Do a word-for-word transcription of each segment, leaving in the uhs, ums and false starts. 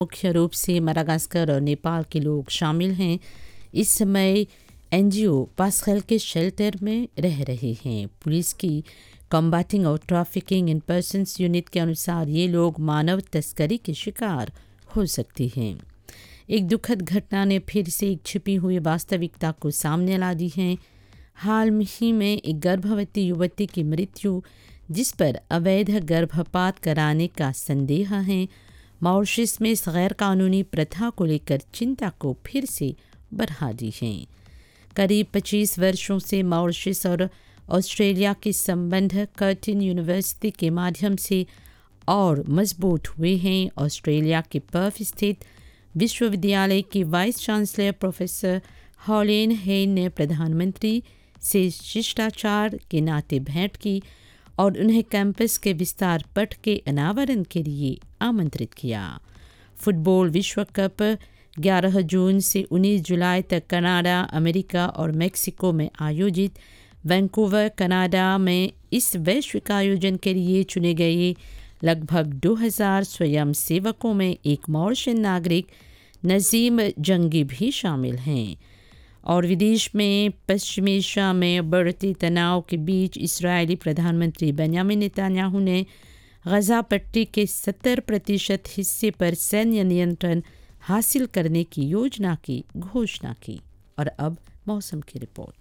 मुख्य रूप से मडागास्कर और नेपाल के लोग शामिल हैं। इस समय एनजीओ पासखेल के शेल्टर में रह रहे हैं। पुलिस की कॉम्बैटिंग और ट्रैफिकिंग इन पर्सन्स यूनिट के अनुसार ये लोग मानव तस्करी के शिकार हो सकते हैं। एक दुखद घटना ने फिर से एक छिपी हुई वास्तविकता को सामने ला दी है। हाल ही में एक गर्भवती युवती की मृत्यु, जिस पर अवैध गर्भपात कराने का संदेह है, मॉरिशस में इस गैर कानूनी प्रथा को लेकर चिंता को फिर से बढ़ा दी है। करीब पच्चीस वर्षों से मॉरिशस और ऑस्ट्रेलिया के संबंध कर्टिन यूनिवर्सिटी के माध्यम से और मजबूत हुए हैं। ऑस्ट्रेलिया के पर्थ स्थित विश्वविद्यालय की वाइस चांसलर प्रोफेसर हॉलेन हेन ने प्रधानमंत्री से शिष्टाचार के नाते भेंट की और उन्हें कैंपस के विस्तार पट के अनावरण के लिए आमंत्रित किया। फुटबॉल विश्व कप ग्यारह जून से उन्नीस जुलाई तक कनाडा, अमेरिका और मेक्सिको में आयोजित वैंकूवर, कनाडा में इस वैश्विक आयोजन के लिए चुने गए लगभग दो हज़ार स्वयंसेवकों में एक मॉरिशन नागरिक नजीम जंगी भी शामिल हैं। और विदेश में पश्चिमी एशिया में बढ़ते तनाव के बीच इस्राएली प्रधानमंत्री बेंयामिन नेतन्याहू ने गजा पट्टी के सत्तर प्रतिशत हिस्से पर सैन्य नियंत्रण हासिल करने की योजना की घोषणा की। और अब मौसम की रिपोर्ट।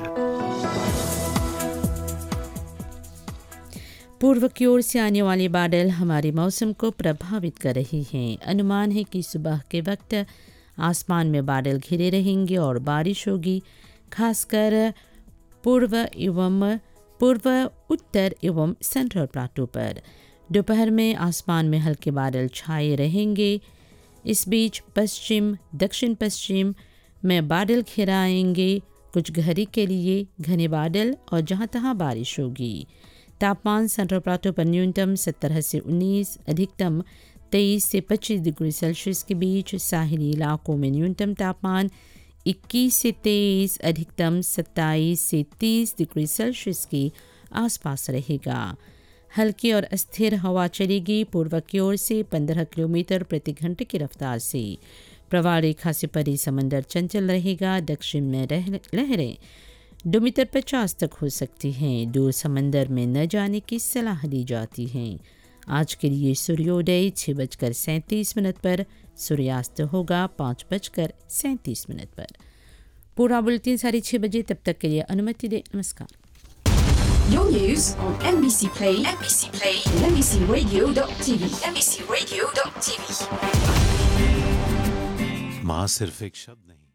पूर्व की ओर से आने वाले बादल हमारे मौसम को प्रभावित कर रही हैं। अनुमान है कि सुबह के वक्त आसमान में बादल घिरे रहेंगे और बारिश होगी, खासकर पूर्व एवं पूर्व उत्तर एवं सेंट्रल प्लाटू पर। दोपहर में आसमान में हल्के बादल छाए रहेंगे। इस बीच पश्चिम दक्षिण पश्चिम में बादल घिराएंगे, कुछ घड़ी के लिए घने बादल और जहां तहां बारिश होगी। तापमान सेंट्रल प्लाटू पर न्यूनतम सत्रह से उन्नीस, अधिकतम तेईस से पच्चीस डिग्री सेल्सियस के बीच। साहिली इलाकों में न्यूनतम तापमान इक्कीस से तेईस, अधिकतम सत्ताईस से तीस डिग्री सेल्सियस के आसपास रहेगा। हल्की और अस्थिर हवा चलेगी। पूर्व की ओर से पंद्रह किलोमीटर प्रति घंटे की रफ्तार से। प्रवाह रेखा से परे समंदर चंचल रहेगा। दक्षिण में लहरें दो मीटर पचास तक हो सकती हैं। दूर समंदर में न जाने की सलाह दी जाती है। आज के लिए सूर्योदय छः बजकर सैंतीस मिनट पर, सूर्यास्त होगा पाँच बजकर सैंतीस मिनट पर। पूरा बुलेटिन साढ़े छः बजे, तब तक के लिए अनुमति दे। नमस्कार। Your news on M B C Play, M B C Play, and M B C Radio dot T V, M B C Radio dot T V. माँ सिर्फ एक शब्द नहीं।